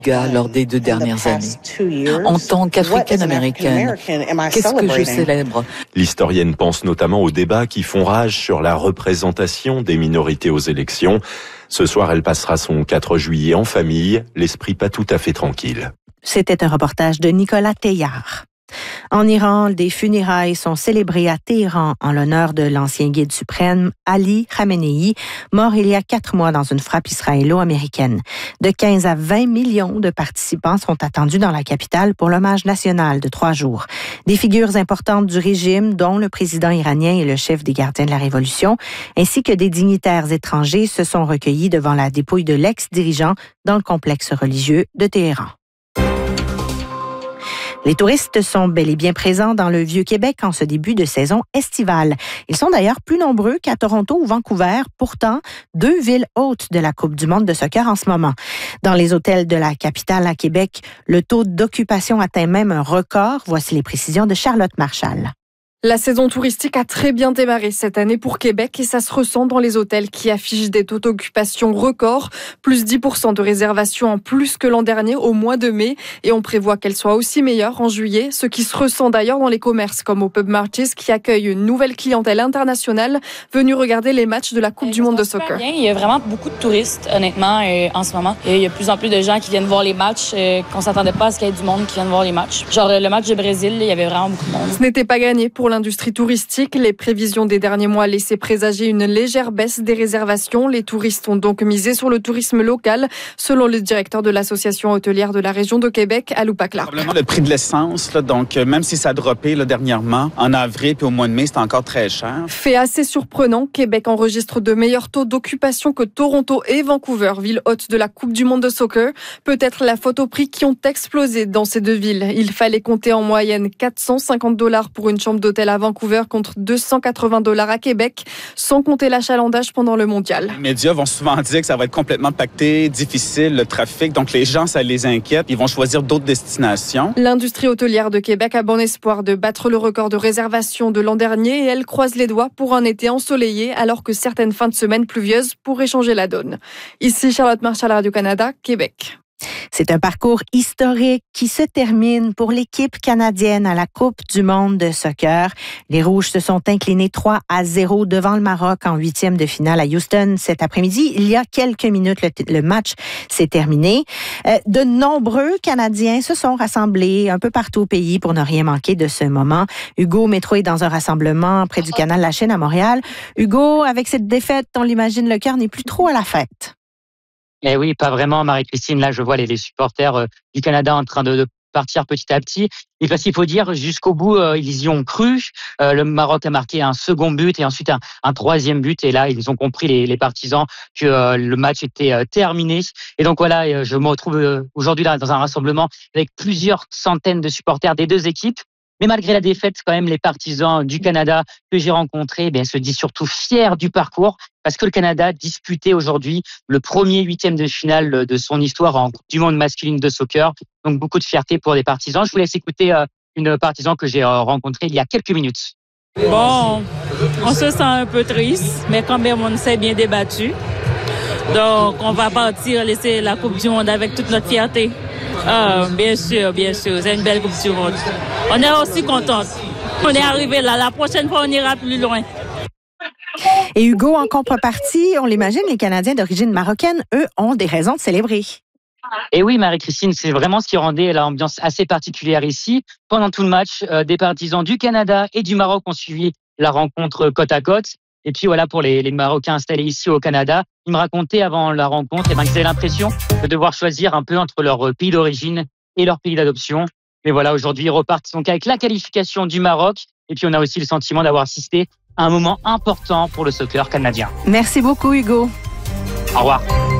lors des 2 dernières années. En tant qu'Africaine-Américaine, qu'est-ce que je célèbre? L'historienne pense notamment aux débats qui font rage sur la représentation des minorités aux élections. Ce soir, elle passera son 4 juillet en famille, l'esprit pas tout à fait tranquille. C'était un reportage de Nicolas Teillard. En Iran, des funérailles sont célébrées à Téhéran en l'honneur de l'ancien guide suprême Ali Khamenei, mort il y a 4 mois dans une frappe israélo-américaine. De 15 à 20 millions de participants sont attendus dans la capitale pour l'hommage national de 3 jours. Des figures importantes du régime, dont le président iranien et le chef des gardiens de la Révolution, ainsi que des dignitaires étrangers se sont recueillis devant la dépouille de l'ex-dirigeant dans le complexe religieux de Téhéran. Les touristes sont bel et bien présents dans le Vieux-Québec en ce début de saison estivale. Ils sont d'ailleurs plus nombreux qu'à Toronto ou Vancouver, pourtant 2 villes hôtes de la Coupe du monde de soccer en ce moment. Dans les hôtels de la capitale à Québec, le taux d'occupation atteint même un record. Voici les précisions de Charlotte Marchal. La saison touristique a très bien démarré cette année pour Québec et ça se ressent dans les hôtels qui affichent des taux d'occupation records, plus 10% de réservations en plus que l'an dernier au mois de mai et on prévoit qu'elle soit aussi meilleure en juillet, ce qui se ressent d'ailleurs dans les commerces comme au Pub Marches qui accueille une nouvelle clientèle internationale venue regarder les matchs de la Coupe du monde de soccer. Bien. Il y a vraiment beaucoup de touristes honnêtement en ce moment. Et il y a de plus en plus de gens qui viennent voir les matchs, qu'on s'attendait pas à ce qu'il y ait du monde qui vienne voir les matchs. Genre le match du Brésil, il y avait vraiment beaucoup de monde. Ce n'était pas gagné pour l'industrie touristique. Les prévisions des derniers mois laissaient présager une légère baisse des réservations. Les touristes ont donc misé sur le tourisme local, selon le directeur de l'association hôtelière de la région de Québec, Alou Pacla. Probablement le prix de l'essence, donc même si ça a droppé dernièrement, en avril puis au mois de mai, c'est encore très cher. Fait assez surprenant, Québec enregistre de meilleurs taux d'occupation que Toronto et Vancouver, ville hôte de la Coupe du monde de soccer. Peut-être la faute aux prix qui ont explosé dans ces 2 villes. Il fallait compter en moyenne $450 pour une chambre d'hôtel à Vancouver contre $280 à Québec, sans compter l'achalandage pendant le mondial. Les médias vont souvent dire que ça va être complètement pacté, difficile, le trafic, donc les gens, ça les inquiète. Ils vont choisir d'autres destinations. L'industrie hôtelière de Québec a bon espoir de battre le record de réservation de l'an dernier et elle croise les doigts pour un été ensoleillé alors que certaines fins de semaine pluvieuses pourraient changer la donne. Ici Charlotte Marchal, Radio-Canada, Québec. C'est un parcours historique qui se termine pour l'équipe canadienne à la Coupe du monde de soccer. Les Rouges se sont inclinés 3-0 devant le Maroc en 8e de finale à Houston cet après-midi. Il y a quelques minutes, le match s'est terminé. De nombreux Canadiens se sont rassemblés un peu partout au pays pour ne rien manquer de ce moment. Hugo Métro est dans un rassemblement près du canal La Chine à Montréal. Hugo, avec cette défaite, on l'imagine, le cœur n'est plus trop à la fête. Eh oui, pas vraiment, Marie-Christine. Là, je vois les supporters du Canada en train de partir petit à petit. Et parce qu'il faut dire, jusqu'au bout, ils y ont cru. Le Maroc a marqué un second but et ensuite un 3e but. Et là, ils ont compris, les partisans, que le match était terminé. Et donc voilà, je me retrouve aujourd'hui là dans un rassemblement avec plusieurs centaines de supporters des 2 équipes. Mais malgré la défaite, quand même, les partisans du Canada que j'ai rencontrés se disent surtout fiers du parcours parce que le Canada disputait aujourd'hui le premier 8e de finale de son histoire en Coupe du monde masculine de soccer. Donc, beaucoup de fierté pour les partisans. Je vous laisse écouter une partisan que j'ai rencontrée il y a quelques minutes. Bon, on se sent un peu triste, mais quand même, on s'est bien débattu. Donc, on va partir laisser la Coupe du monde avec toute notre fierté. Ah, bien sûr, c'est une belle Coupe du monde. On est aussi contente. On est arrivé là. La prochaine fois, on ira plus loin. Et Hugo, en contrepartie, on l'imagine, les Canadiens d'origine marocaine, eux, ont des raisons de célébrer. Et oui, Marie-Christine, c'est vraiment ce qui rendait l'ambiance assez particulière ici. Pendant tout le match, des partisans du Canada et du Maroc ont suivi la rencontre côte à côte. Et puis voilà, pour les Marocains installés ici au Canada, ils me racontaient avant la rencontre qu'ils avaient l'impression de devoir choisir un peu entre leur pays d'origine et leur pays d'adoption. Mais voilà, aujourd'hui, ils repartent donc avec la qualification du Maroc. Et puis on a aussi le sentiment d'avoir assisté à un moment important pour le soccer canadien. Merci beaucoup, Hugo. Au revoir.